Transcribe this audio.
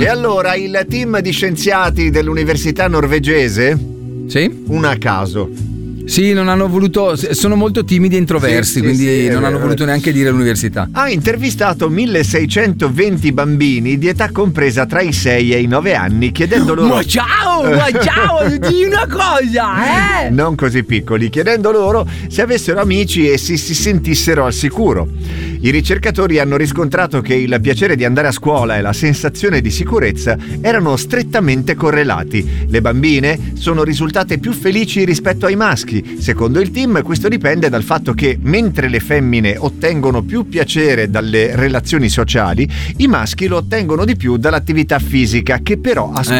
E allora il team di scienziati dell'università norvegese, sì, una a caso, sì, non hanno voluto, sono molto timidi e introversi, quindi non hanno voluto neanche dire l'università. Ha intervistato 1620 bambini di età compresa tra i 6 e i 9 anni, chiedendo loro: ma ciao, di una cosa, non così piccoli, chiedendo loro se avessero amici e si sentissero al sicuro. I ricercatori hanno riscontrato che il piacere di andare a scuola e la sensazione di sicurezza erano strettamente correlati. Le bambine sono risultate più felici rispetto ai maschi. Secondo il team, questo dipende dal fatto che mentre le femmine ottengono più piacere dalle relazioni sociali, i maschi lo ottengono di più dall'attività fisica, che però a